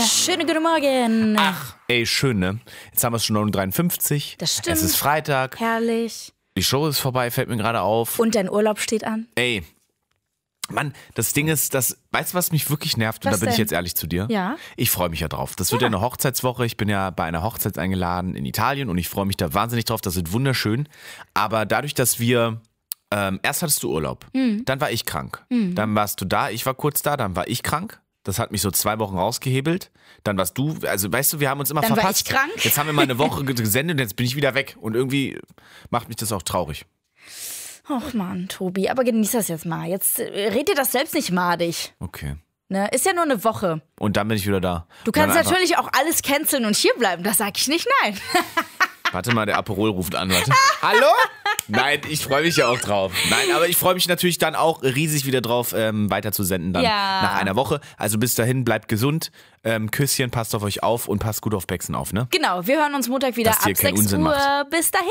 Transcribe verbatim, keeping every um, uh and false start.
Schönen guten Morgen. Ach, ey, schön, ne? Jetzt haben wir es schon neun Uhr dreiundfünfzig. Das stimmt. Es ist Freitag. Herrlich. Die Show ist vorbei, fällt mir gerade auf. Und dein Urlaub steht an? Ey, Mann, das Ding ist, das, weißt du, was mich wirklich nervt? Und Was da bin ich denn? jetzt ehrlich zu dir. Ja. Ich freue mich ja drauf. Das wird ja. ja eine Hochzeitswoche. Ich bin ja bei einer Hochzeit eingeladen in Italien und ich freue mich da wahnsinnig drauf. Das wird wunderschön. Aber dadurch, dass wir, ähm, erst hattest du Urlaub, mhm. dann war ich krank. Mhm. Dann warst du da, ich war kurz da, dann war ich krank. Das hat mich so zwei Wochen rausgehebelt. Dann warst du, also weißt du, wir haben uns immer Dann verpasst. war ich krank. Jetzt haben wir mal eine Woche gesendet und jetzt bin ich wieder weg. Und irgendwie macht mich das auch traurig. Och Mann, Tobi, aber genieß das jetzt mal. Jetzt äh, red dir das selbst nicht madig. Okay. Ne? Ist ja nur eine Woche. Und dann bin ich wieder da. Du kannst natürlich auch alles canceln und hierbleiben, das sag ich nicht nein. Warte mal, der Aperol ruft an. Warte. Hallo? Nein, ich freue mich ja auch drauf. Nein, aber ich freue mich natürlich dann auch riesig wieder drauf, ähm, weiter zu senden dann Ja. nach einer Woche. Also bis dahin, bleibt gesund, ähm, Küsschen, passt auf euch auf und passt gut auf Bexen auf, ne? Genau, wir hören uns Montag wieder Dass dir ab keinen sechs Unsinn Uhr. macht. Bis dahin.